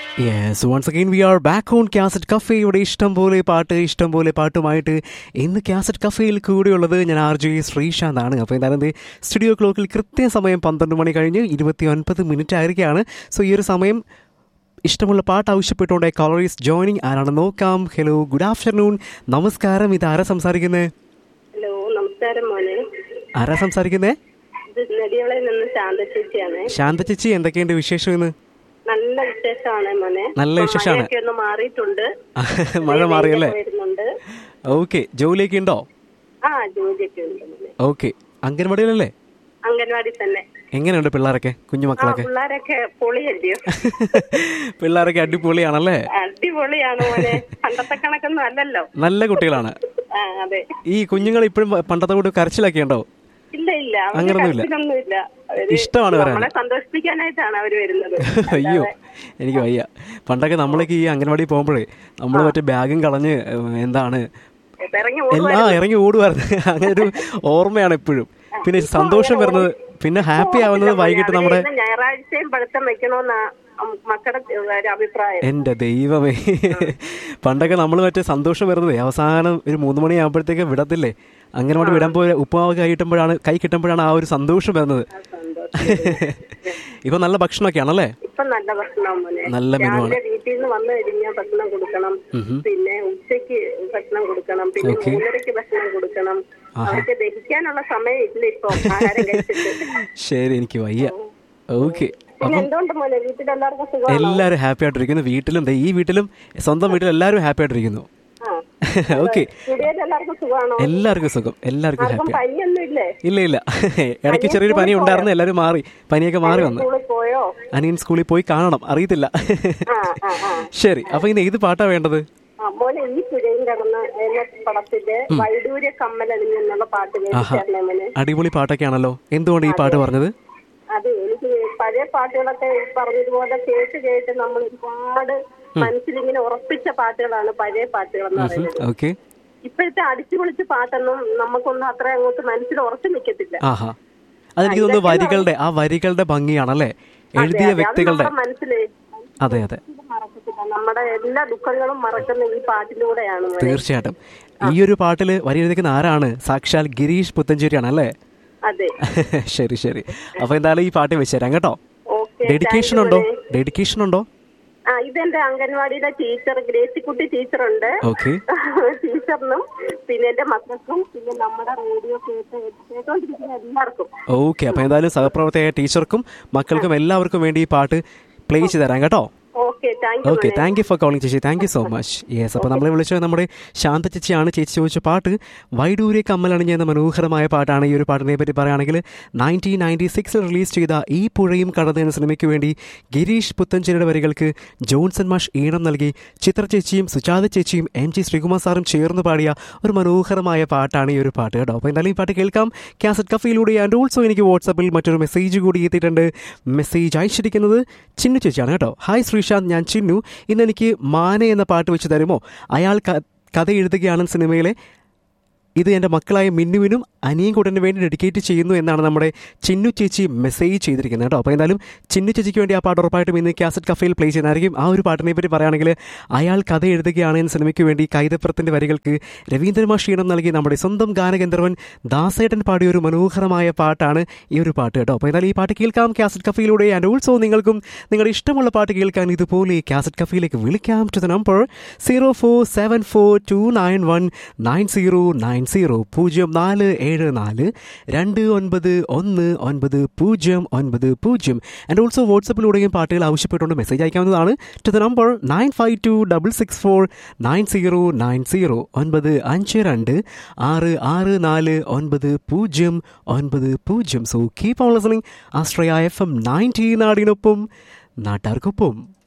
Yes, once again we are back on Cassette Cafe. ഇവിടെ ഇഷ്ടം പോലെ പാട്ടുമായിട്ട് ഇന്ന് കാസറ്റ് കഫേയിൽ കൂടെയുള്ളത് ഞാൻ RJ ശ്രീശാന്താണ്. അപ്പോൾ എന്തായാലും സ്റ്റുഡിയോ ക്ലോക്കിൽ കൃത്യസമയം 12 മണി കഴിഞ്ഞ് 29 മിനിറ്റ് ആയിരിക്കുകയാണ്. സോ ഈ ഒരു സമയം ഇഷ്ടമുള്ള പാട്ട് ആവശ്യപ്പെട്ടുകൊണ്ട് കോളറീസ് ജോയിനിങ് ആരാണ് നോക്കാം. ഹലോ, ഗുഡ് ആഫ്റ്റർനൂൺ, നമസ്കാരം. ഇത് ആരാ സംസാരിക്കുന്നത്? ഹലോ, നമസ്കാരം മോനെ. ആരാ സംസാരിക്കുന്നത്? നെടിയോളയിൽ നിന്ന് ശാന്ത ചേച്ചിയാണ്. ശാന്ത ചേച്ചി, എന്തൊക്കെയുണ്ട് വിശേഷം? ഇന്ന് നല്ല വിശേഷമാണ് മോനെ. നല്ല വിശേഷമാണ്. ഒന്ന് മാറിയിട്ടുണ്ട്, മഴ മാറിയല്ലേ? വരുന്നുണ്ട്. ഓക്കെ, ജോലിയൊക്കെ ഉണ്ടോ? ആ, ജോലിയൊക്കെ ഉണ്ട് മോനെ. ഓക്കെ, അംഗൻവാടിയിലല്ലേ? അംഗൻവാടി തന്നെ. എങ്ങനെയുണ്ട് പിള്ളേരൊക്കെ, കുഞ്ഞുമക്കളൊക്കെ? പിള്ളേരൊക്കെ പൊളിയല്ലയോ? പിള്ളേരൊക്കെ അടിപൊളിയാണല്ലേ? അടിപൊളിയാണ് മോനെ, പണ്ടത്തെ കണക്കൊന്നും അല്ലല്ലോ. നല്ല കുട്ടികളാണ്. അതെ. ഈ കുഞ്ഞുങ്ങൾ ഇപ്പോഴും പണ്ടത്തെ കൂടെ കരച്ചിലൊക്കെ ഉണ്ടോ? ഇല്ല ഇല്ല, അങ്ങനൊന്നുമില്ല. ഇഷ്ടമാണ് നമ്മളെ സന്തോഷിപ്പിക്കാനായിട്ടാണ് അവര് വരുന്നത്. അയ്യോ, എനിക്ക് വയ്യ. പണ്ടൊക്കെ നമ്മളൊക്കെ ഈ അംഗൻവാടി പോകുമ്പോഴേ നമ്മൾ മറ്റേ ബാഗും കളഞ്ഞ് എന്താണ് ഇറങ്ങി ഓടുമായിരുന്നു. അങ്ങനെ ഒരു ഓർമ്മയാണ് എപ്പോഴും. പിന്നെ സന്തോഷം വരുന്നത്, പിന്നെ ഹാപ്പി ആവുന്നത് വൈകിട്ട് നമ്മുടെ ഞായറാഴ്ചയും പഠിത്തം വെക്കണമെന്നാ മക്കളുടെ അഭിപ്രായം. എന്റെ ദൈവമേ, പണ്ടൊക്കെ നമ്മൾ മറ്റേ സന്തോഷം വരുന്നത് അവസാനം ഒരു 3 മണിയാകുമ്പോഴത്തേക്ക് വിടത്തില്ലേ? അംഗൻവാടി വിടാൻ പോയ ഉപ്പുമാവ് കൈ കിട്ടുമ്പോഴാണ് ആ ഒരു സന്തോഷം വരുന്നത്. ഇപ്പൊ നല്ല ഭക്ഷണമൊക്കെ ആണല്ലേ? ഇപ്പൊ നല്ല ഭക്ഷണം, നല്ല മെനുവാണ്. വീട്ടിൽ നിന്ന് വന്നു കഴിഞ്ഞാൽ ഭക്ഷണം കൊടുക്കണം, പിന്നെ ഉച്ചയ്ക്ക് ഭക്ഷണം കൊടുക്കണം, പിന്നെ 3:30 ഭക്ഷണം കൊടുക്കണം. അവർക്ക് ദഹിക്കാനുള്ള സമയം ഇല്ല ഇപ്പൊ ആഹാരം കഴിച്ചിട്ട്. ശരി, എനിക്ക് വയ്യ. ഓക്കെ, എല്ലാരും ഹാപ്പി ആയിട്ടിരിക്കുന്നു. വീട്ടിലും ഈ വീട്ടിലും സ്വന്തം വീട്ടിലും എല്ലാവരും ഹാപ്പി ആയിട്ടിരിക്കുന്നു. ഓക്കെ, എല്ലാവർക്കും സുഖം, എല്ലാവർക്കും ഹാപ്പി. ഇല്ല, ഇടയ്ക്ക് ചെറിയൊരു പനി ഉണ്ടായിരുന്നു, എല്ലാവരും മാറി, പനിയൊക്കെ മാറി വന്നു. അനിയൻ സ്കൂളിൽ പോയി കാണണം, അറിയത്തില്ല. ശരി, അപ്പൊ ഇന്ന് ഏത് പാട്ടാ വേണ്ടത്? അടിപൊളി പാട്ടൊക്കെ ആണല്ലോ. എന്തുകൊണ്ട് ഈ പാട്ട് പറഞ്ഞത്? അത് എനിക്ക് പഴയ പാട്ടുകളൊക്കെ പറഞ്ഞതുപോലെ കേട്ട് നമ്മൾ ഒരുപാട് മനസ്സിലിങ്ങനെ ഉറപ്പിച്ച പാട്ടുകളാണ് പഴയ പാട്ടുകൾ എന്ന് പറയുന്നത്. ഇപ്പോഴത്തെ അടിച്ചു പൊളിച്ച പാട്ടൊന്നും നമുക്കൊന്നും അത്ര അങ്ങോട്ട് മനസ്സിൽ ഉറച്ചു നിൽക്കത്തില്ല. അതെനിക്ക് തോന്നുന്നു വരികളുടെ ഭംഗിയാണല്ലേ, എഴുതിയ വ്യക്തികളുടെ മനസ്സില്. അതെ, നമ്മുടെ എല്ലാ ദുഃഖങ്ങളും മറക്കുന്ന ഈ പാട്ടിലൂടെയാണ്. തീർച്ചയായിട്ടും. ഈ ഒരു പാട്ടില് വരി എഴുതിക്കുന്ന ആരാണ്? സാക്ഷാൽ ഗിരീഷ് പുത്തഞ്ചേരിയാണ് അല്ലേ? അതെ. ശരി. അപ്പൊ എന്തായാലും ഈ പാട്ട് വെച്ചുതരാം കേട്ടോ. ഡെഡിക്കേഷൻ ഉണ്ടോ? ഇതെന്റെ അംഗൻവാടിയിലെ ടീച്ചർ ഗ്രേസിക്കുട്ടി ടീച്ചറുണ്ട്. ടീച്ചറിനും പിന്നെ എന്റെ മക്കൾക്കും പിന്നെ നമ്മുടെ റേഡിയോ കേട്ടോണ്ടിരിക്കുന്ന എല്ലാവർക്കും. ഓക്കെ, അപ്പൊ എന്തായാലും സഹപ്രവർത്തക ടീച്ചർക്കും മക്കൾക്കും എല്ലാവർക്കും വേണ്ടി ഈ പാട്ട് പ്ലേ ചെയ്ത് തരാം കേട്ടോ. Okay, thank you for calling ചേച്ചി, thank you so much. Yes, അപ്പോൾ നമ്മളെ വിളിച്ചത് നമ്മുടെ ശാന്ത ചേച്ചിയാണ്. ചേച്ചി ചോദിച്ച പാട്ട് വൈഡൂര്യ കമ്മലണിഞ്ഞ എന്ന മനോഹരമായ പാട്ടാണ്. ഈ ഒരു പാട്ടിനെ പറ്റി പറയുകയാണെങ്കിൽ 1996 റിലീസ് ചെയ്ത ഈ പുഴയും കടന്ന് എന്ന സിനിമയ്ക്ക് വേണ്ടി ഗിരീഷ് പുത്തഞ്ചേരിയുടെ വരികൾക്ക് ജോൺസൺ മാഷ് ഈണം നൽകി ചിത്ര ചേച്ചിയും സുജാത ചേച്ചിയും MG ശ്രീകുമാർ സാറും ചേർന്ന് പാടിയ ഒരു മനോഹരമായ പാട്ടാണ് ഈ ഒരു പാട്ട് കേട്ടോ. അപ്പോൾ എന്തായാലും ഈ പാട്ട് കേൾക്കാം കാസറ്റ് കഫയിലൂടെ. ആൻഡ് ഓൾസോ എനിക്ക് വാട്സാപ്പിൽ മറ്റൊരു മെസ്സേജ് കൂടി എത്തിയിട്ടുണ്ട്. മെസ്സേജ് അയച്ചിരിക്കുന്നത് ചിന്നു ചേച്ചിയാണ് കേട്ടോ. ഹായ് ശ്രീശാന്ത്, ഞാൻ ചിന്നു. ഇന്ന് എനിക്ക് മാന എന്ന പാട്ട് വെച്ച് തരുമോ? അയാൾ കഥ എഴുതുകയാണെന്ന സിനിമയിലെ ഇത് എൻ്റെ മക്കളായ മിന്നുവിനും അനിയൻ കൂട്ടന് വേണ്ടി ഡെഡിക്കേറ്റ് ചെയ്യുന്നു എന്നാണ് നമ്മുടെ ചിന്നു ചേച്ചി മെസ്സേജ് ചെയ്തിരിക്കുന്നത് കേട്ടോ. അപ്പോൾ എന്തായാലും ചിന്നു ചേച്ചിക്ക് വേണ്ടി ആ പാട്ട് ഉറപ്പായിട്ടും ഇന്ന് കാസറ്റ് കഫയിൽ പ്ലേ ചെയ്യുന്നതായിരിക്കും. ആ ഒരു പാട്ടിനെ പറ്റി പറയുകയാണെങ്കിൽ അയാൾ കഥ എഴുതുകയാണ് എന്ന സിനിമയ്ക്ക് വേണ്ടി കൈതപ്പുറത്തിൻ്റെ വരികൾക്ക് രവീന്ദ്രമാഷ് ഈണം നൽകി നമ്മുടെ സ്വന്തം ഗാനഗന്ധർവൻ ദാസേട്ടൻ പാടിയ ഒരു മനോഹരമായ പാട്ടാണ് ഈ ഒരു പാട്ട് കേട്ടോ. അപ്പോൾ എന്തായാലും ഈ പാട്ട് കേൾക്കാം കാസറ്റ് കഫയിലൂടെ. ആൻഡ് ഓൾസോ നിങ്ങൾക്കും നിങ്ങളുടെ ഇഷ്ടമുള്ള പാട്ട് കേൾക്കാൻ ഇതുപോലെ കാസറ്റ് കഫയിലേക്ക് വിളിക്കാം to the number 0474291909 0474291090. And also വാട്സപ്പിലൂടെയും പാട്ടുകൾ ആവശ്യപ്പെട്ടുകൊണ്ട് മെസ്സേജ് അയക്കാവുന്നതാണ് to the number 9526649090 952-664-9090. So keep on listening Ashraya FM 90 നാടിനൊപ്പം നാട്ടാർക്കൊപ്പം.